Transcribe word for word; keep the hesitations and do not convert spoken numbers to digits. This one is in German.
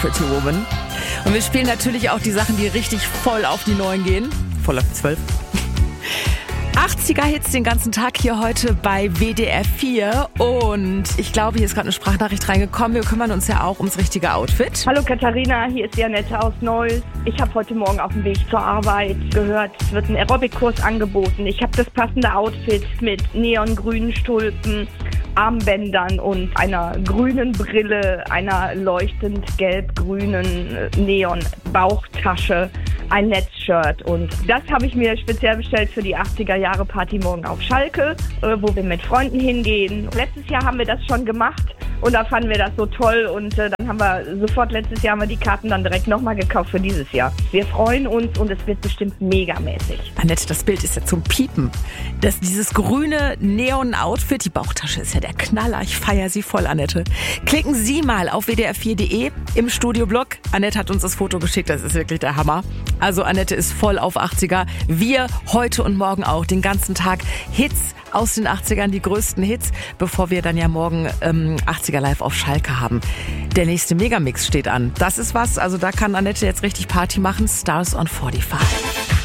Pretty Woman. Und wir spielen natürlich auch die Sachen, die richtig voll auf die Neuen gehen. Voll auf die zwölf. achtziger-Hits den ganzen Tag hier heute bei W D R vier. Und ich glaube, hier ist gerade eine Sprachnachricht reingekommen. Wir kümmern uns ja auch ums richtige Outfit. Hallo Katharina, hier ist Janette aus Neuss. Ich habe heute Morgen auf dem Weg zur Arbeit gehört, es wird ein Aerobic-Kurs angeboten. Ich habe das passende Outfit mit neongrünen Stulpen, Armbändern und einer grünen Brille, einer leuchtend gelb-grünen Neon-Bauchtasche, ein Netzshirt. Und das habe ich mir speziell bestellt für die achtziger-Jahre-Party morgen auf Schalke, wo wir mit Freunden hingehen. Letztes Jahr haben wir das schon gemacht und da fanden wir das so toll. Und äh, dann haben wir sofort, letztes Jahr haben wir die Karten dann direkt nochmal gekauft für dieses Jahr. Wir freuen uns und es wird bestimmt megamäßig. Annette, das Bild ist ja zum Piepen. Das, dieses grüne Neon-Outfit, die Bauchtasche ist ja der Knaller. Ich feiere sie voll, Annette. Klicken Sie mal auf w d r vier punkt de im Studioblog. Annette hat uns das Foto geschickt, das ist wirklich der Hammer. Also Annette ist voll auf achtziger. Wir heute und morgen auch, den ganzen Tag Hits aus den achtzigern, die größten Hits, bevor wir dann ja morgen ähm, achtziger live auf Schalke haben. Der nächste Megamix steht an. Das ist was, also da kann Annette jetzt richtig Party machen. Stars on forty-five.